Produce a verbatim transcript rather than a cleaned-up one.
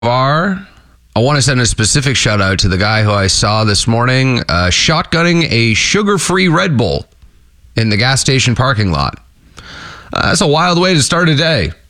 bar. I want to send a specific shout out to the guy who I saw this morning uh, shotgunning a sugar-free Red Bull in the gas station parking lot. Uh, that's a wild way to start a day.